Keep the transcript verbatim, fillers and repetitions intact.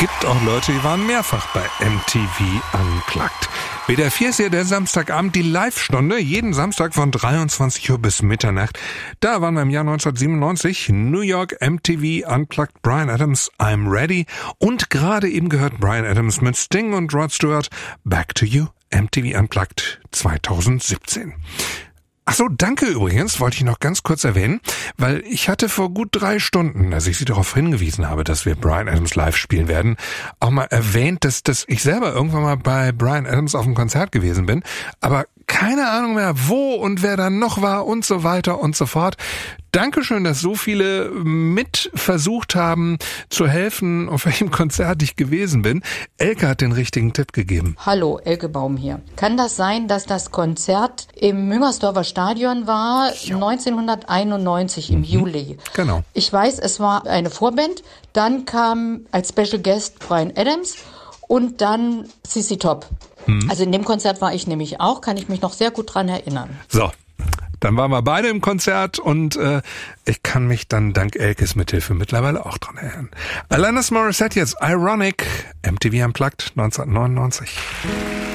gibt auch Leute, die waren mehrfach bei M T V Unplugged. W D R vier ist ja der Samstagabend die Live-Stunde, jeden Samstag von dreiundzwanzig Uhr bis Mitternacht. Da waren wir im Jahr neunzehnhundertsiebenundneunzig, New York, M T V Unplugged, Bryan Adams, I'm Ready und gerade eben gehört Bryan Adams mit Sting und Rod Stewart, Back to You, M T V Unplugged zweitausendsiebzehn. Ach so, danke übrigens, wollte ich noch ganz kurz erwähnen, weil ich hatte vor gut drei Stunden, als ich Sie darauf hingewiesen habe, dass wir Bryan Adams live spielen werden, auch mal erwähnt, dass, dass ich selber irgendwann mal bei Bryan Adams auf einem Konzert gewesen bin, aber keine Ahnung mehr, wo und wer da noch war und so weiter und so fort. Dankeschön, dass so viele mit versucht haben zu helfen, auf welchem Konzert ich gewesen bin. Elke hat den richtigen Tipp gegeben. Hallo, Elke Baum hier. Kann das sein, dass das Konzert im Müngersdorfer Stadion war, jo. neunzehnhunderteinundneunzig im mhm. Juli? Genau. Ich weiß, es war eine Vorband, dann kam als Special Guest Bryan Adams und dann C C Top. Mhm. Also in dem Konzert war ich nämlich auch, kann ich mich noch sehr gut dran erinnern. So. Dann waren wir beide im Konzert und äh, ich kann mich dann dank Elkes Mithilfe mittlerweile auch dran erinnern. Alanis Morissette jetzt, Ironic, M T V Unplugged neunzehnhundertneunundneunzig.